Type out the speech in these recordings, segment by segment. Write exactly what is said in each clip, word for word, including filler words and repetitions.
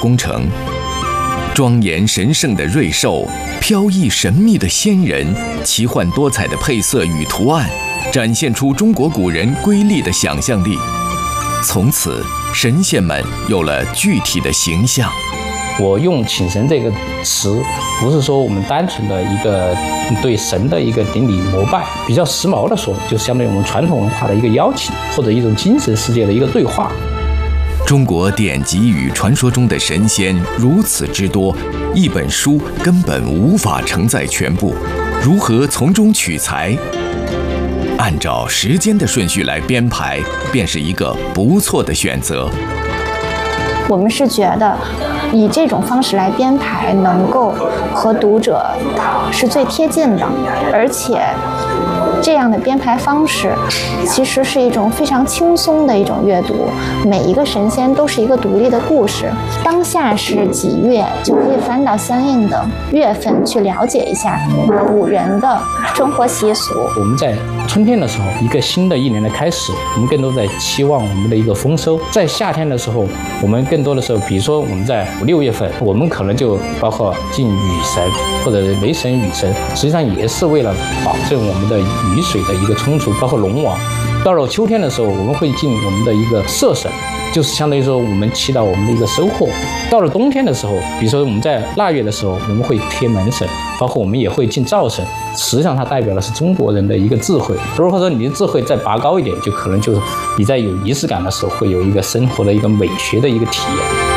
工程。庄严神圣的瑞兽，飘逸神秘的仙人，奇幻多彩的配色与图案，展现出中国古人瑰丽的想象力。从此，神仙们有了具体的形象。 我用请神这个词，不是说我们单纯的一个对神的一个顶礼膜拜，比较时髦的说，就是相对于我们传统文化的一个邀请，或者一种精神世界的一个对话。 中国典籍与传说中的神仙如此之多，一本书根本无法承载全部，如何从中取材？按照时间的顺序来编排，便是一个不错的选择。 我们是觉得，以这种方式来编排，能够和读者是最贴近的，而且这样的编排方式其实是一种非常轻松的一种阅读。每一个神仙都是一个独立的故事，当下是几月，就可以翻到相应的月份去了解一下古人的生活习俗。 我们在春天的时候，一个新的一年的开始，我们更多在期望我们的一个丰收。在夏天的时候，我们更多的时候，比如说我们在五六月份，我们可能就包括敬雨神或者雷神、雨神，实际上也是为了保证我们的雨水的一个充足，包括龙王。到了秋天的时候，我们会敬我们的一个社神，就是相当于说我们祈祷我们的一个收获。到了冬天的时候，比如说我们在腊月的时候，我们会贴门神，包括我们也会敬灶神。实际上它代表的是中国人的一个智慧。如果说你的智慧再拔高一点，就可能就是你在有仪式感的时候，会有一个生活的一个美学的一个体验。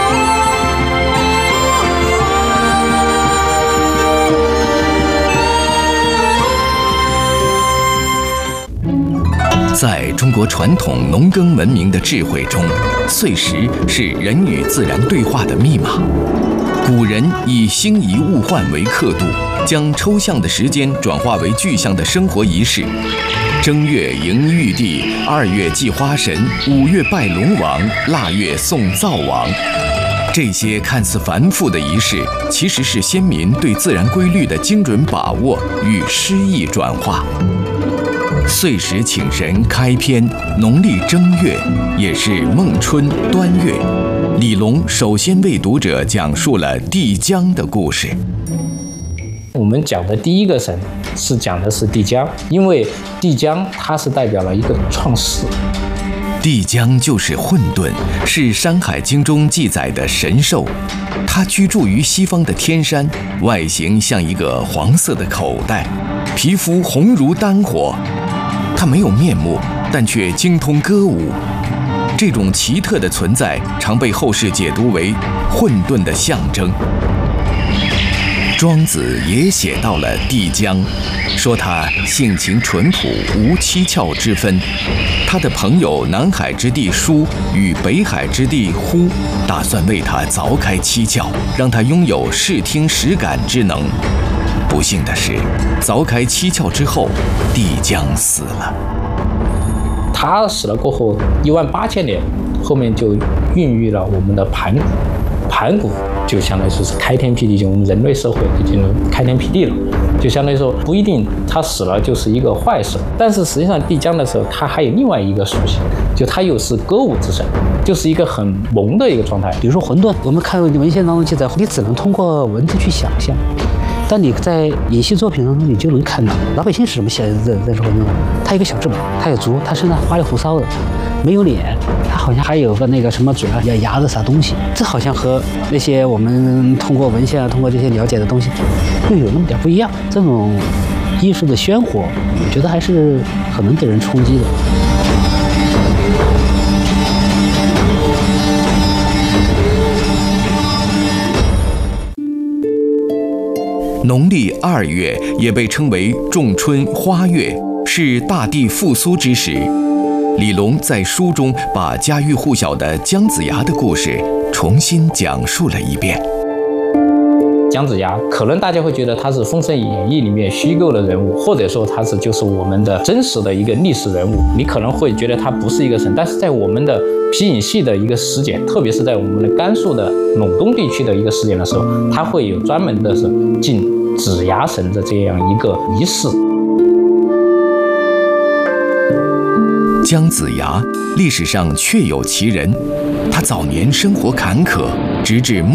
在中国传统农耕文明的智慧中，岁时是人与自然对话的密码。古人以星移物换为刻度，将抽象的时间转化为具象的生活仪式。正月迎玉帝，二月祭花神，五月拜龙王，腊月送灶王。这些看似繁复的仪式，其实是先民对自然规律的精准把握与诗意转化。岁时请神开篇，农历正月也是孟春、端月。李龙首先为读者讲述了帝江的故事。 我们讲的第一个神是讲的是帝江，因为帝江它是代表了一个创世。 帝江就是混沌，是《山海经》中记载的神兽。它居住于西方的天山，外形像一个黄色的口袋，皮肤红如丹火。它没有面目，但却精通歌舞。这种奇特的存在，常被后世解读为混沌的象征。庄子也写到了帝江，说他性情淳朴，无七窍之分。他的朋友南海之帝舒与北海之帝呼，打算为他凿开七窍，让他拥有视听实感之能。不幸的是，凿开七窍之后，帝江死了。 他死了过后，一万八千年，后面就孕育了我们的盘古。盘古就相当于说是开天辟地，就我们人类社会就进入开天辟地了。就相当于说不一定他死了就是一个坏事，但是实际上帝江的时候，它还有另外一个属性，就它又是歌舞之神，就是一个很萌的一个状态。 比如说混沌，我们看文献当中记载，你只能通过文字去想象。但你在影戏作品当中，你就能看到老百姓是怎么写这这混沌。他有个小翅膀，他有足，他身上花里胡哨的，没有脸，他好像还有个那个什么嘴啊、牙的啥东西。这好像和那些我们通过文献啊、通过这些了解的东西，又有那么点不一样。这种艺术的鲜活，我觉得还是很能给人冲击的。 农历二月也被称为仲春花月，是大地复苏之时。李龙在书中把家喻户晓的姜子牙的故事重新讲述了一遍。 姜子牙可能大家会觉得他是《封神演义》里面虚构的人物，或者说他是就是我们的真实的一个历史人物，你可能会觉得他不是一个神，但是在我们的皮影戏的一个实践，特别是在我们的甘肃的陇东地区的一个实践的时候，他会有专门的是敬子牙神的这样一个仪式。 姜子牙历史上确有其人，他早年生活坎坷，直至